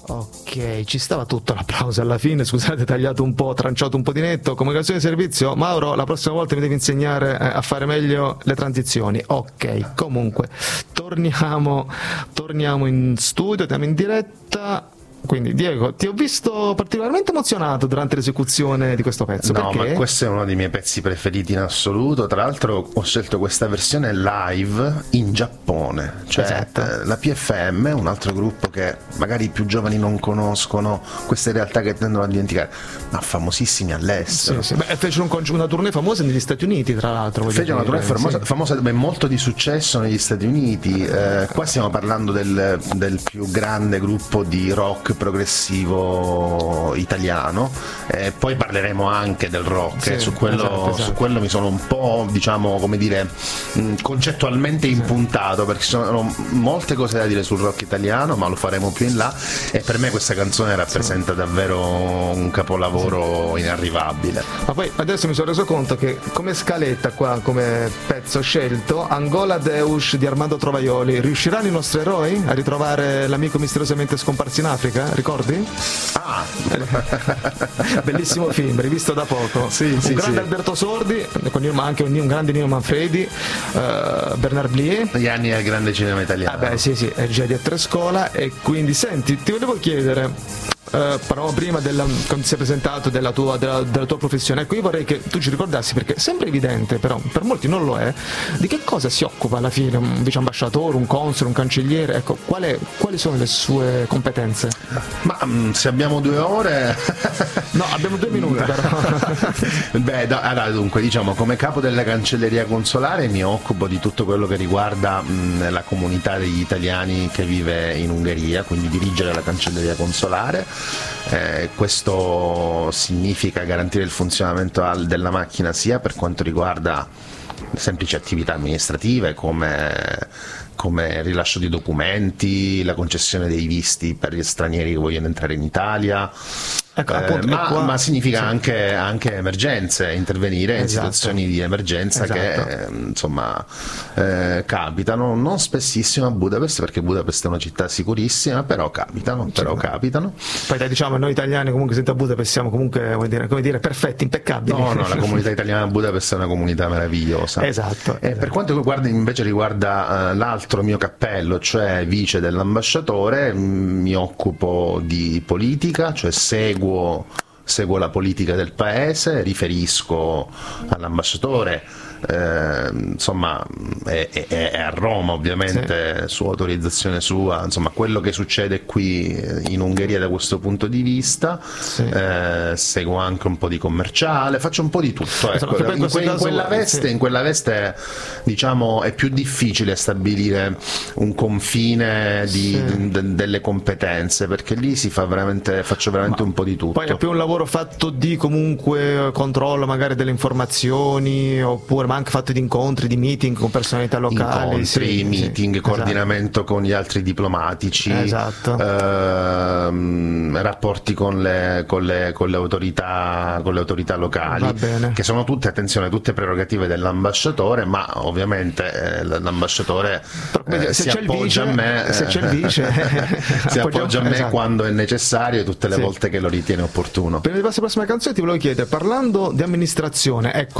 Ok, ci stava tutto l'applauso alla fine, scusate, tagliato un po', tranciato un po' di netto. Comunicazione di servizio, Mauro, la prossima volta mi devi insegnare a fare meglio le transizioni. Ok, comunque, torniamo in studio, andiamo in diretta. Quindi Diego, ti ho visto particolarmente emozionato durante l'esecuzione di questo pezzo. No, perché? ma questo è uno dei miei pezzi preferiti in assoluto. Tra l'altro ho scelto questa versione live in Giappone, cioè Esatto. La PFM, un altro gruppo che magari i più giovani non conoscono, queste realtà che tendono a dimenticare, ma famosissimi all'estero. Sì. Beh, fecero una tournée famosa negli Stati Uniti, tra l'altro. Fece una tournée famosa, molto di successo negli Stati Uniti. Qua stiamo parlando del più grande gruppo di rock progressivo italiano, poi parleremo anche del rock, su quello mi sono un po', diciamo, come dire, concettualmente impuntato, perché ci sono molte cose da dire sul rock italiano, ma lo faremo più in là, e per me questa canzone rappresenta davvero un capolavoro inarrivabile. Ma poi adesso mi sono reso conto che come scaletta qua, come pezzo scelto, Angola Deus di Armando Trovaioli, riusciranno i nostri eroi a ritrovare l'amico misteriosamente scomparso in Africa? Ricordi? Ah! Bellissimo film, rivisto da poco. Un grande Alberto Sordi, ma anche un grande Nino Manfredi, Bernard Blier. Gli anni del grande cinema italiano. Sì, è già di a tre scuola. E quindi senti, ti volevo chiedere, parlavamo prima quando ti sei presentato della tua professione. Ecco, io vorrei che tu ci ricordassi, perché sembra evidente, però per molti non lo è, di che cosa si occupa alla fine un vice ambasciatore, un console, un cancelliere. Ecco, quali sono le sue competenze? Ma se abbiamo 2 ore no, abbiamo 2 minuti però. Allora, dunque, diciamo, come capo della cancelleria consolare mi occupo di tutto quello che riguarda la comunità degli italiani che vive in Ungheria, quindi dirigere la cancelleria consolare. Questo significa garantire il funzionamento della macchina sia per quanto riguarda semplici attività amministrative come rilascio di documenti, la concessione dei visti per gli stranieri che vogliono entrare in Italia. Ecco, appunto, ma significa anche emergenze, intervenire in situazioni di emergenza che insomma capitano, non spessissimo a Budapest, perché Budapest è una città sicurissima, però capitano. Poi diciamo, noi italiani comunque senza Budapest siamo comunque, come dire, perfetti, impeccabili. No, la comunità italiana a Budapest è una comunità meravigliosa. Esatto. Per quanto riguarda l'altro mio cappello, cioè vice dell'ambasciatore, mi occupo di politica, cioè seguo la politica del paese, riferisco all'ambasciatore, insomma è a Roma ovviamente, su autorizzazione sua, insomma quello che succede qui in Ungheria da questo punto di vista. Seguo anche un po' di commerciale, faccio un po' di tutto, ecco. In quella veste diciamo è più difficile stabilire un confine delle competenze, perché lì faccio veramente un po' di tutto. Poi è più un lavoro fatto di comunque controllo magari delle informazioni, oppure ma anche fatto di incontri, di meeting con personalità locali, meeting, coordinamento con gli altri diplomatici, rapporti con le autorità locali, che sono tutte prerogative dell'ambasciatore, ma ovviamente l'ambasciatore si appoggia a me, si appoggia a me quando è necessario e tutte le volte che lo ritiene opportuno. Prima di passare alla prossima canzone ti volevo chiedere, parlando di amministrazione, ecco,